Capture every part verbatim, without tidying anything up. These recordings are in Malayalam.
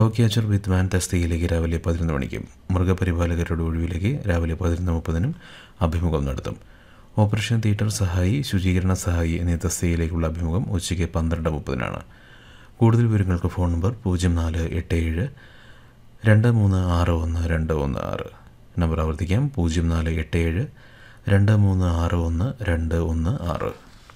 ക്യാച്ചർ വിത്ത് വാൻ തസ്തികയിലേക്ക് രാവിലെ പതിനൊന്ന് മണിക്കും മൃഗപരിപാലകരുടെ ഒഴിവിലേക്ക് രാവിലെ പതിനൊന്ന് മുപ്പതിനും അഭിമുഖം നടത്തും. ഓപ്പറേഷൻ തിയേറ്റർ സഹായി, ശുചീകരണ സഹായി എന്നീ തസ്തികയിലേക്കുള്ള അഭിമുഖം ഉച്ചയ്ക്ക് പന്ത്രണ്ട് മുപ്പതിനാണ്. കൂടുതൽ വിവരങ്ങൾക്ക് ഫോൺ നമ്പർ പൂജ്യം നാല് എട്ട് ഏഴ് രണ്ട് മൂന്ന് ആറ് ഒന്ന് രണ്ട് ഒന്ന് ആറ്. നമ്പർ ആവർത്തിക്കാം, പൂജ്യം നാല് എട്ട് ഏഴ് രണ്ട് മൂന്ന് ആറ് ഒന്ന് രണ്ട് ഒന്ന് ആറ്.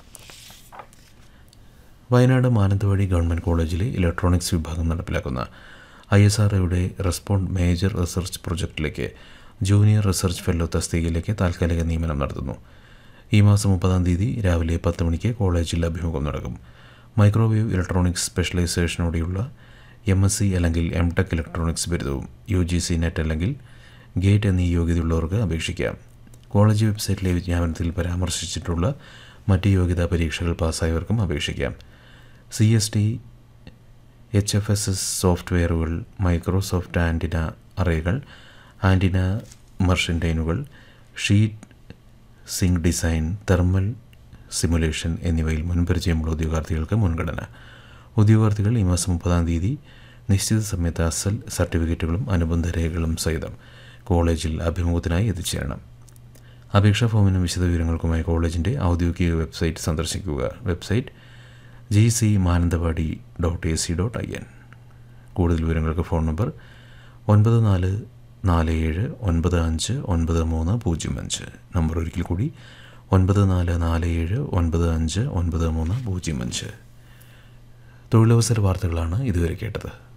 വയനാട് മാനന്തവാടി ഗവൺമെൻറ് കോളേജിലെ ഇലക്ട്രോണിക്സ് വിഭാഗം നടപ്പിലാക്കുന്ന ഐ എസ് ആർ ഒയുടെ respond major research പ്രൊജക്റ്റിലേക്ക് junior research fellow തസ്തികയിലേക്ക് താൽക്കാലിക നിയമനം നടത്തുന്നു. ഈ മാസം മുപ്പതാം തീയതി രാവിലെ പത്ത് മണിക്ക് കോളേജിൽ അഭിമുഖം നടക്കും. Microwave electronics സ്പെഷ്യലൈസേഷനോടെയുള്ള M S C അല്ലെങ്കിൽ എം ടെക് ഇലക്ട്രോണിക്സ് ബിരുദവും യു ജി സി നെറ്റ് അല്ലെങ്കിൽ ഗേറ്റ് എന്നീ യോഗ്യതയുള്ളവർക്ക് അപേക്ഷിക്കാം. കോളേജ് വെബ്സൈറ്റിലെ വിജ്ഞാപനത്തിൽ പരാമർശിച്ചിട്ടുള്ള മറ്റ് യോഗ്യതാ പരീക്ഷകൾ പാസ്സായവർക്കും അപേക്ഷിക്കാം. C S T, H F S S സോഫ്റ്റ്വെയറുകൾ, മൈക്രോസോഫ്റ്റ് ആൻറ്റിന അറേകൾ, antenna മെർഷൻറ്റൈനുകൾ, sheet zinc design, thermal simulation എന്നിവയിൽ മുൻപരിചയമുള്ള ഉദ്യോഗാർത്ഥികൾക്ക് മുൻഗണന. ഉദ്യോഗാർത്ഥികൾ ഈ മാസം മുപ്പതാം തീയതി നിശ്ചിത സമയത്ത് അസൽ സർട്ടിഫിക്കറ്റുകളും അനുബന്ധ രേഖകളും സഹിതം കോളേജിൽ അഭിമുഖത്തിനായി എത്തിച്ചേരണം. അപേക്ഷാ ഫോമിനും വിശദവിവരങ്ങൾക്കുമായി കോളേജിൻ്റെ ഔദ്യോഗിക വെബ്സൈറ്റ് സന്ദർശിക്കുക. Website G C Mananthavady dot A C dot I N. കൂടുതൽ വിവരങ്ങൾക്ക് ഫോൺ നമ്പർ ഒൻപത് നാല് നാല് ഏഴ് ഒൻപത് അഞ്ച് ഒൻപത് മൂന്ന് പൂജ്യം അഞ്ച്. നമ്പർ ഒരിക്കൽ കൂടി ഒൻപത് നാല് നാല് ഏഴ് ഒൻപത് അഞ്ച് ഒൻപത് മൂന്ന് പൂജ്യം അഞ്ച്. തൊഴിലവസര വാർത്തകളാണ് ഇതുവരെ കേട്ടത്.